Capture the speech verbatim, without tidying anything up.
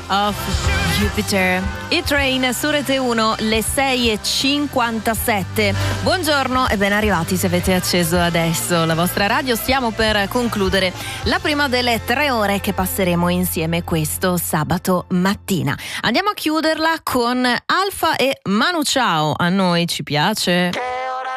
of Jupiter. E-Train su Rete uno, le sei e cinquantasette. Buongiorno e ben arrivati se avete acceso adesso la vostra radio. Stiamo per concludere la prima delle tre ore che passeremo insieme questo sabato mattina. Andiamo a chiuderla con Alfa e Manu Chao. A noi ci piace.